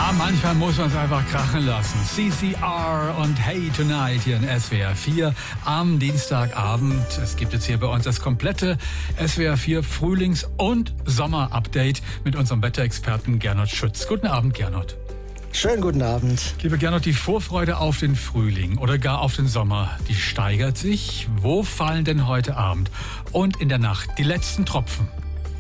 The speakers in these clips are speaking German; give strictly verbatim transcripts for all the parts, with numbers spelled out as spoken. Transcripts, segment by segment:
Ja, manchmal muss man es einfach krachen lassen. C C R und Hey Tonight hier in S W R vier am Dienstagabend. Es gibt jetzt hier bei uns das komplette S W R vier Frühlings- und Sommer-Update mit unserem Wetterexperten Gernot Schütz. Guten Abend, Gernot. Schönen guten Abend. Liebe Gernot, die Vorfreude auf den Frühling oder gar auf den Sommer, die steigert sich. Wo fallen denn heute Abend und in der Nacht die letzten Tropfen?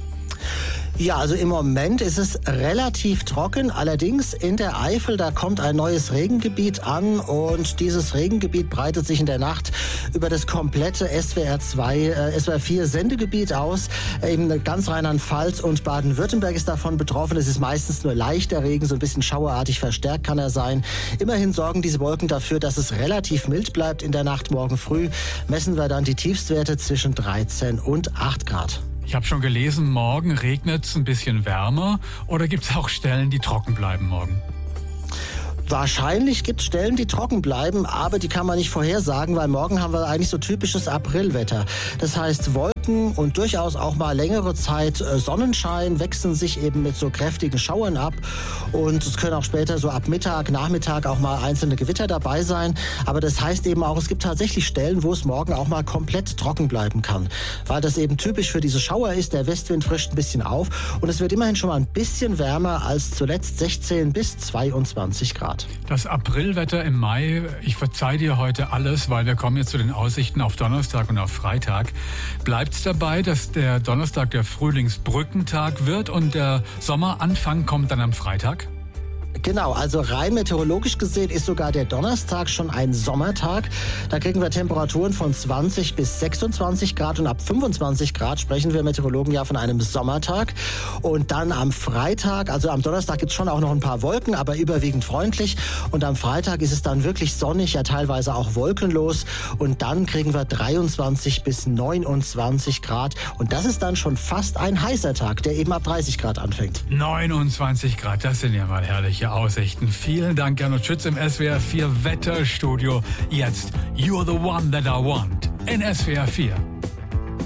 Ja, also im Moment ist es relativ trocken. Allerdings in der Eifel, da kommt ein neues Regengebiet an und dieses Regengebiet breitet sich in der Nacht über das komplette S W R zwei, äh, S W R vier Sendegebiet aus. Eben ganz Rheinland-Pfalz und Baden-Württemberg ist davon betroffen. Es ist meistens nur leichter Regen, so ein bisschen schauerartig verstärkt kann er sein. Immerhin sorgen diese Wolken dafür, dass es relativ mild bleibt in der Nacht. Morgen früh messen wir dann die Tiefstwerte zwischen dreizehn und acht Grad. Ich habe schon gelesen, morgen regnet es ein bisschen wärmer. Oder gibt es auch Stellen, die trocken bleiben morgen? Wahrscheinlich gibt es Stellen, die trocken bleiben, aber die kann man nicht vorhersagen, weil morgen haben wir eigentlich so typisches Aprilwetter. Das heißt, Wolken und durchaus auch mal längere Zeit Sonnenschein wechseln sich eben mit so kräftigen Schauern ab. Und es können auch später so ab Mittag, Nachmittag auch mal einzelne Gewitter dabei sein. Aber das heißt eben auch, es gibt tatsächlich Stellen, wo es morgen auch mal komplett trocken bleiben kann. Weil das eben typisch für diese Schauer ist. Der Westwind frischt ein bisschen auf und es wird immerhin schon mal ein bisschen wärmer als zuletzt sechzehn bis zweiundzwanzig Grad. Das Aprilwetter im Mai, ich verzeih dir heute alles, weil wir kommen jetzt zu den Aussichten auf Donnerstag und auf Freitag. Bleibt es dabei, dass der Donnerstag der Frühlingsbrückentag wird und der Sommeranfang kommt dann am Freitag? Genau, also rein meteorologisch gesehen ist sogar der Donnerstag schon ein Sommertag. Da kriegen wir Temperaturen von zwanzig bis sechsundzwanzig Grad und ab fünfundzwanzig Grad sprechen wir Meteorologen ja von einem Sommertag. Und dann am Freitag, also am Donnerstag gibt es schon auch noch ein paar Wolken, aber überwiegend freundlich. Und am Freitag ist es dann wirklich sonnig, ja teilweise auch wolkenlos. Und dann kriegen wir dreiundzwanzig bis neunundzwanzig Grad. Und das ist dann schon fast ein heißer Tag, der eben ab dreißig Grad anfängt. neunundzwanzig Grad, das sind ja mal herrliche Aussichten. Vielen Dank, Gernot Schütz im S W R vier Wetterstudio. Jetzt You're the One That I Want in S W R vier.